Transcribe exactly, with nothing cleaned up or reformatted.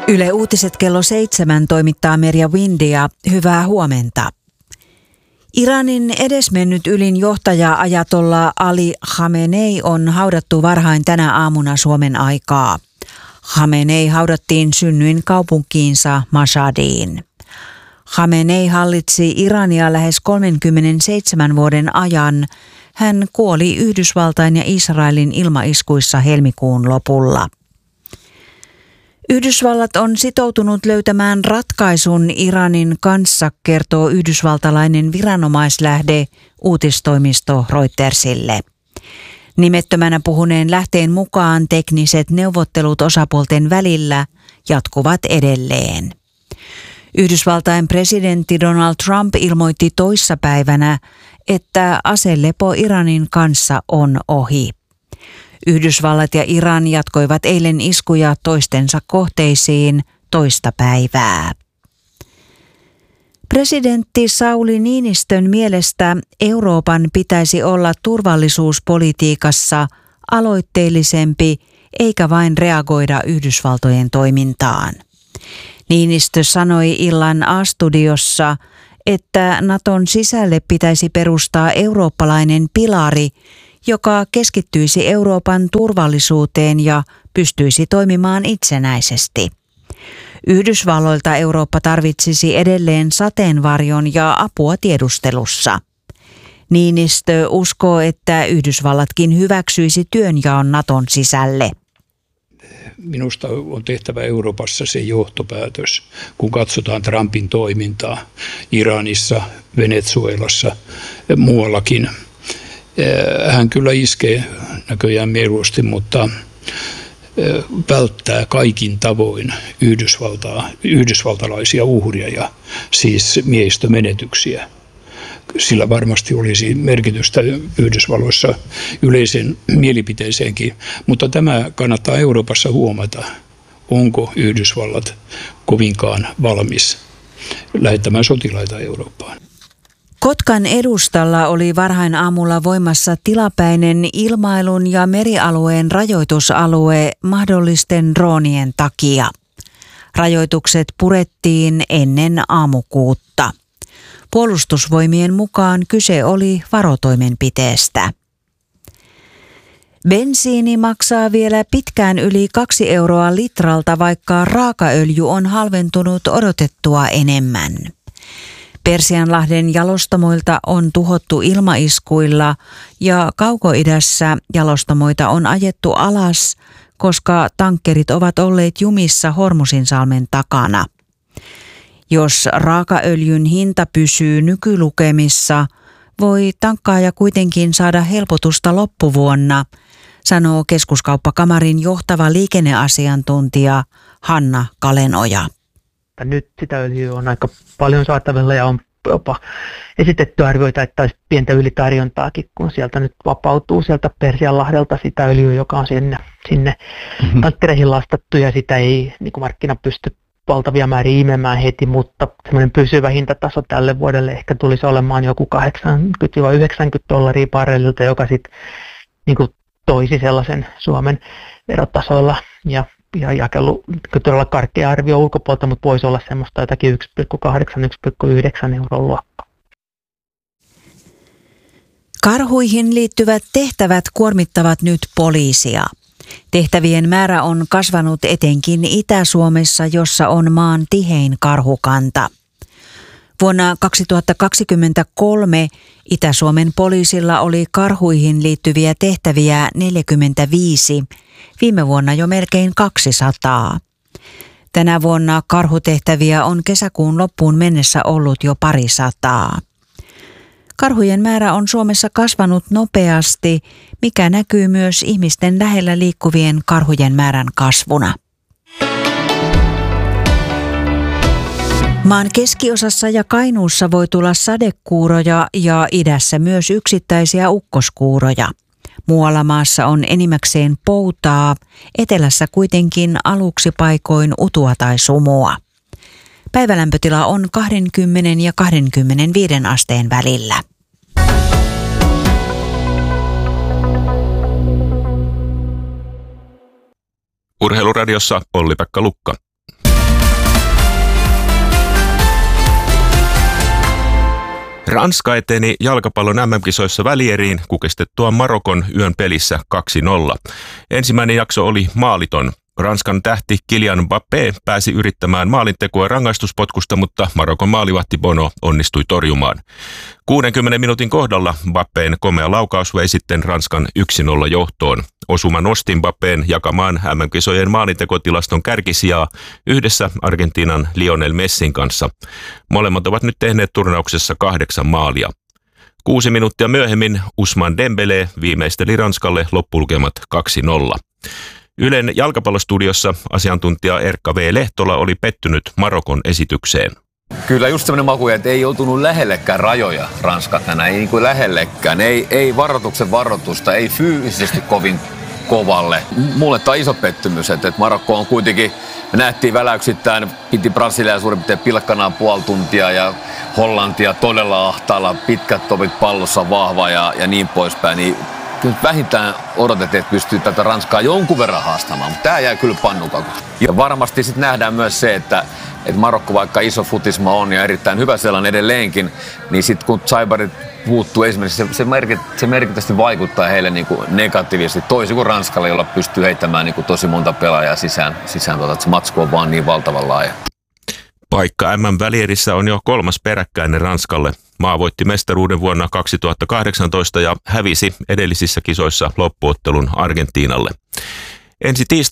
Yle Uutiset kello seitsemän toimittaa Merja Windia. Hyvää huomenta. Iranin edesmennyt ylin johtaja ajatolla Ali Khamenei on haudattu varhain tänä aamuna Suomen aikaa. Khamenei haudattiin synnyin kaupunkiinsa Mashhadiin. Khamenei hallitsi Irania lähes kolmekymmentäseitsemän vuoden ajan. Hän kuoli Yhdysvaltain ja Israelin ilmaiskuissa helmikuun lopulla. Yhdysvallat on sitoutunut löytämään ratkaisun Iranin kanssa, kertoo yhdysvaltalainen viranomaislähde uutistoimisto Reutersille. Nimettömänä puhuneen lähteen mukaan tekniset neuvottelut osapuolten välillä jatkuvat edelleen. Yhdysvaltain presidentti Donald Trump ilmoitti toissapäivänä, että aselepo Iranin kanssa on ohi. Yhdysvallat ja Iran jatkoivat eilen iskuja toistensa kohteisiin toista päivää. Presidentti Sauli Niinistön mielestä Euroopan pitäisi olla turvallisuuspolitiikassa aloitteellisempi eikä vain reagoida Yhdysvaltojen toimintaan. Niinistö sanoi illan A-studiossa, että Naton sisälle pitäisi perustaa eurooppalainen pilari, joka keskittyisi Euroopan turvallisuuteen ja pystyisi toimimaan itsenäisesti. Yhdysvalloilta Eurooppa tarvitsisi edelleen sateenvarjon ja apua tiedustelussa. Niinistö uskoo, että Yhdysvallatkin hyväksyisi työnjaon Naton sisälle. Minusta on tehtävä Euroopassa se johtopäätös, kun katsotaan Trumpin toimintaa Iranissa, Venezuelassa ja muuallakin. Hän kyllä iskee näköjään mieluusti, mutta välttää kaikin tavoin Yhdysvaltaa, yhdysvaltalaisia uhria ja siis miehistömenetyksiä. Sillä varmasti olisi merkitystä Yhdysvalloissa yleisen mielipiteeseenkin, mutta tämä kannattaa Euroopassa huomata. Onko Yhdysvallat kovinkaan valmis lähettämään sotilaita Eurooppaan? Kotkan edustalla oli varhain aamulla voimassa tilapäinen ilmailun ja merialueen rajoitusalue mahdollisten droonien takia. Rajoitukset purettiin ennen aamukuutta. Puolustusvoimien mukaan kyse oli varotoimenpiteestä. Bensiini maksaa vielä pitkään yli kaksi euroa litralta, vaikka raakaöljy on halventunut odotettua enemmän. Persianlahden jalostamoilta on tuhottu ilmaiskuilla ja Kaukoidässä jalostamoita on ajettu alas, koska tankkerit ovat olleet jumissa Hormusinsalmen takana. Jos raakaöljyn hinta pysyy nykylukemissa, voi tankkaaja kuitenkin saada helpotusta loppuvuonna, sanoo Keskuskauppakamarin johtava liikenneasiantuntija Hanna Kalenoja. Nyt sitä öljyä on aika paljon saatavilla ja on jopa esitetty arvioita, että olisi pientä ylitarjontaakin, kun sieltä nyt vapautuu sieltä Persianlahdelta sitä öljyä, joka on sinne, sinne mm-hmm. tankkereihin lastattu ja sitä ei niin kuin markkina pysty valtavia määriä imemään heti, mutta semmoinen pysyvä hintataso tälle vuodelle ehkä tulisi olemaan joku kahdeksankymmentä yhdeksänkymmentä dollaria barrelilta, joka sitten niin kuin toisi sellaisen Suomen verotasoilla ja ja jakelu todella karkea arvio ulkopuolelta, mutta voisi olla semmoista jotakin yksi pilkku kahdeksan - yksi pilkku yhdeksän euron luokkaa. Karhuihin liittyvät tehtävät kuormittavat nyt poliisia. Tehtävien määrä on kasvanut etenkin Itä-Suomessa, jossa on maan tihein karhukanta. Vuonna kaksituhattakaksikymmentäkolme Itä-Suomen poliisilla oli karhuihin liittyviä tehtäviä neljäkymmentäviisi, viime vuonna jo melkein kaksisataa. Tänä vuonna karhutehtäviä on kesäkuun loppuun mennessä ollut jo parisataa. Karhujen määrä on Suomessa kasvanut nopeasti, mikä näkyy myös ihmisten lähellä liikkuvien karhujen määrän kasvuna. Maan keskiosassa ja Kainuussa voi tulla sadekuuroja ja idässä myös yksittäisiä ukkoskuuroja. Muualla maassa on enimmäkseen poutaa, etelässä kuitenkin aluksi paikoin utua tai sumua. Päivälämpötila on kaksikymmentä ja kaksikymmentäviisi asteen välillä. Urheiluradiossa Olli-Pekka Lukka. Ranska eteni jalkapallon äm äm-kisoissa välieriin kukistettua Marokon yön pelissä kaksi nolla. Ensimmäinen jakso oli maaliton. Ranskan tähti Kylian Mbappé pääsi yrittämään maalintekoa rangaistuspotkusta, mutta Marokon maalivahti Bono onnistui torjumaan. kuudenkymmenen minuutin kohdalla Mbappén komea laukaus vei sitten Ranskan yksi nolla johtoon. Osuma nosti Mbappén jakamaan äm äm-kisojen maalintekotilaston kärkisijaa yhdessä Argentiinan Lionel Messin kanssa. Molemmat ovat nyt tehneet turnauksessa kahdeksan maalia. Kuusi minuuttia myöhemmin Ousmane Dembélé viimeisteli Ranskalle loppulukemat kaksi nolla. Ylen jalkapallostudiossa asiantuntija Erkka V. Lehtola oli pettynyt Marokon esitykseen. Kyllä just semmoinen maku, että ei joutunut lähellekään rajoja Ranska tänään, ei niin kuin lähellekään, ei, ei varoituksen varoitusta, ei fyysisesti kovin kovalle. Mulle tämä on iso pettymys, että Marokko on kuitenkin, me nähtiin väläyksittäin, piti Brasiliaa suurin piirtein pilkkanaan puoli tuntia ja Hollantia todella ahtaalla, pitkät topit pallossa vahva ja, ja niin poispäin. Niin kyllä vähintään odotettiin, että pystyy tätä Ranskaa jonkun verran haastamaan, mutta tämä jää kyllä pannukakuun. Ja varmasti sitten nähdään myös se, että, että Marokko vaikka iso futisma on ja erittäin hyvä sellainen edelleenkin, niin sitten kun Saibarit puuttuu esimerkiksi, se, se, merkit, se merkittävästi vaikuttaa heille niin kuin negatiivisesti, toisin kuin Ranskalle, jolla pystyy heittämään niin kuin tosi monta pelaajaa sisään, sisään tuota, että se matsku on vaan niin valtavan laaja. Paikka äm äm-välierissä on jo kolmas peräkkäinen Ranskalle. Maa voitti mestaruuden vuonna kaksituhattakahdeksantoista ja hävisi edellisissä kisoissa loppuottelun Argentiinalle. Ensi tiistaina